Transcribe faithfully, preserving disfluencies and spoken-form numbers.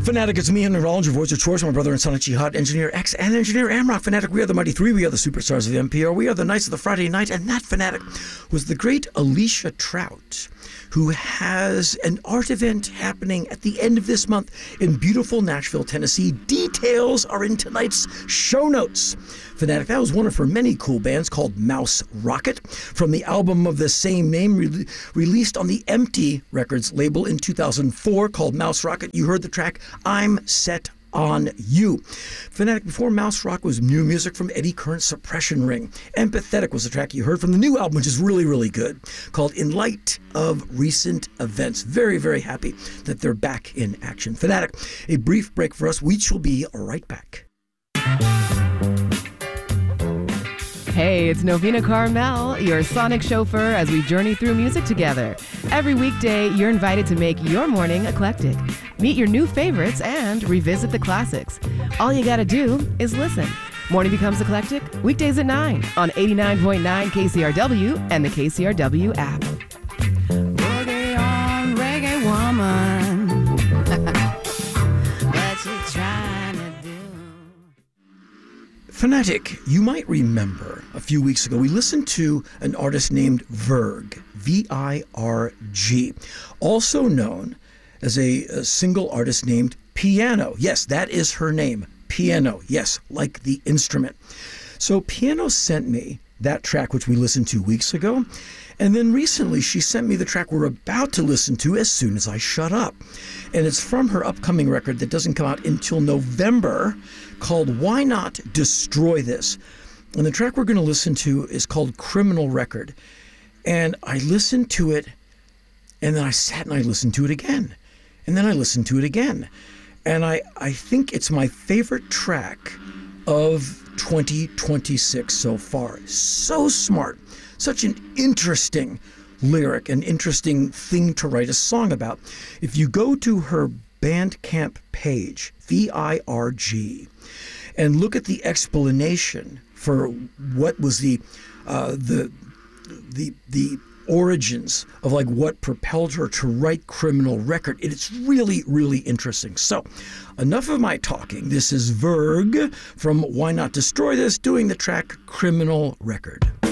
Fanatic, it's me, Henry Rollins, your voice of choice, my brother and son, Jihad, Engineer X, and Engineer Amrock. Fanatic, we are the Mighty Three, we are the superstars of N P R, we are the Knights of the Friday Night, and that Fanatic was the great Alicia Trout, who has an art event happening at the end of this month in beautiful Nashville, Tennessee. Details are in tonight's show notes. Fanatic, that was one of her many cool bands called Mouse Rocket, from the album of the same name, re- released on the Empty Records label in two thousand four, called Mouse Rocket. You heard the track, I'm Set on You. Fanatic, before Mouse Rock was new music from Eddie Current's Suppression Ring. Empathetic was the track you heard from the new album, which is really, really good, called In Light of Recent Events. Very, very happy that they're back in action. Fanatic, a brief break for us. We shall be right back. Hey, it's Novena Carmel, your sonic chauffeur as we journey through music together. Every weekday, you're invited to make your morning eclectic. Meet your new favorites and revisit the classics. All you gotta do is listen. Morning Becomes Eclectic, weekdays at nine on eighty-nine point nine K C R W and the K C R W app. Boogie on, reggae woman. What you trying to do? Fanatic, you might remember a few weeks ago we listened to an artist named Virg, V I R G, also known as a, a single artist named Piano. Yes, that is her name, Piano. Yes, like the instrument. So Piano sent me that track, which we listened to weeks ago, and then recently she sent me the track we're about to listen to as soon as I shut up. And it's from her upcoming record that doesn't come out until November, called Why Not Destroy This? And the track we're going to listen to is called Criminal Record. And I listened to it, and then I sat and I listened to it again. And then I listened to it again. And I, I think it's my favorite track of twenty twenty-six so far. So smart. Such an interesting lyric, an interesting thing to write a song about. If you go to her Bandcamp page, V I R G, and look at the explanation for what was the uh, the the the origins of like what propelled her to write Criminal Record, it's really, really interesting. So, enough of my talking. This is Virg from Why Not Destroy This, doing the track Criminal Record.